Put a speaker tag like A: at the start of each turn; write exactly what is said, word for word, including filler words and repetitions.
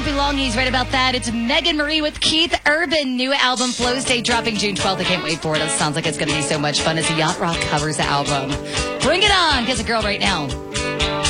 A: belong. He's right about that. It's Megan Marie with Keith Urban. New album, Flow State, dropping June twelfth. I can't wait for it. It sounds like it's going to be so much fun as the Yacht Rock covers the album. Bring it on. Gets a girl right now.